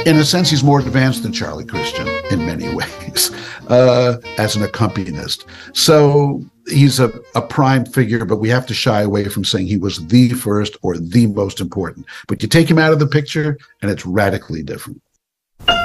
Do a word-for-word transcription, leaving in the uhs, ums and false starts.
in a sense, he's more advanced than Charlie Christian in many ways uh, as an accompanist. So he's a, a prime figure, but we have to shy away from saying he was the first or the most important. But you take him out of the picture, and it's radically different.